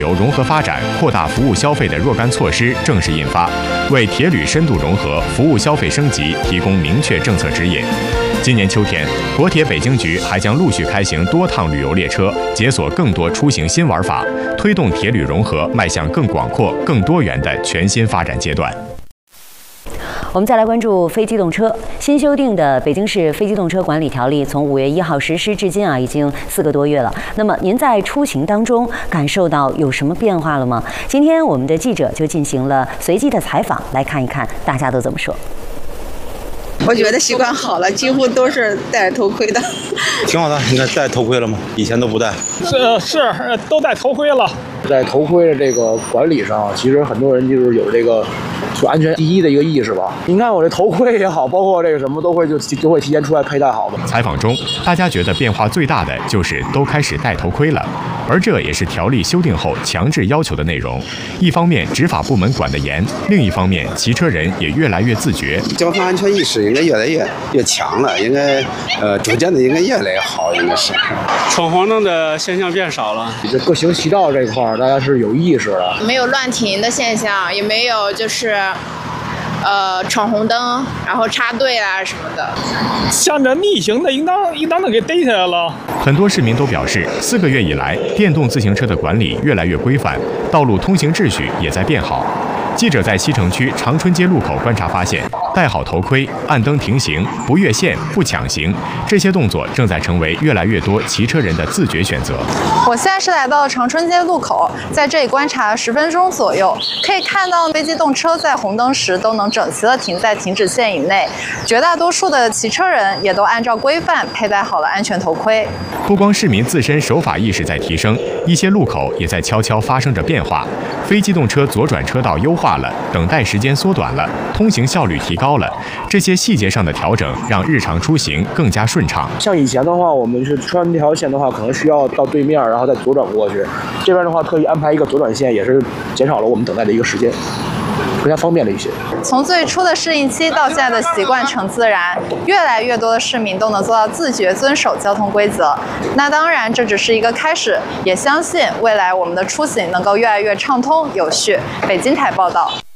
由融合发展、扩大服务消费的若干措施正式印发，为铁旅深度融合、服务消费升级提供明确政策指引。今年秋天，国铁北京局还将陆续开行多趟旅游列车，解锁更多出行新玩法，推动铁旅融合迈向更广阔、更多元的全新发展阶段。 我们再来关注非机动车。新修订的《北京市非机动车管理条例》从5月1号实施至今已经4个多月了。那么您在出行当中感受到有什么变化了吗？今天我们的记者就进行了随机的采访，来看一看大家都怎么说。 我觉得习惯好了，几乎都是戴着头盔的。 挺好的，应该戴头盔了吗？以前都不戴。 是都戴头盔了。 在头盔的这个管理上，其实很多人就是有这个就安全第一的一个意识吧。你看我这头盔也好，包括这个什么都会提前出来佩戴好的。 采访中，大家觉得变化最大的就是都开始戴头盔了，而这也是条例修订后强制要求的内容。一方面执法部门管得严，另一方面骑车人也越来越自觉。 交通安全意识应该越来越强了，应该逐渐的应该越来越好，应该是。 闯红灯的现象变少了， 这各行其道这块大家是有意识的， 没有乱停的现象，也没有就是闯红灯，然后插队啊什么的。 像这逆行的，应当的给逮起来了。 很多市民都表示，4个月以来，电动自行车的管理越来越规范，道路通行秩序也在变好。记者在西城区长春街路口观察发现，戴好头盔、按灯停行、不越线、不抢行，这些动作正在成为越来越多骑车人的自觉选择。 我现在是来到长春街路口，在这里观察10分钟左右，可以看到非机动车在红灯时都能整齐地停在停止线以内，绝大多数的骑车人也都按照规范佩戴好了安全头盔。 不光市民自身守法意识在提升，一些路口也在悄悄发生着变化。非机动车左转车道优化了，等待时间缩短了，通行效率提高了。这些细节上的调整，让日常出行更加顺畅。 像以前的话，我们是穿这条线的话，可能需要到对面，然后再左转过去。这边的话，特意安排一个左转线，也是减少了我们等待的一个时间。更加方便了一些。 从最初的适应期到现在的习惯成自然，越来越多的市民都能做到自觉遵守交通规则。那当然，这只是一个开始，也相信未来我们的出行能够越来越畅通有序。北京台报道。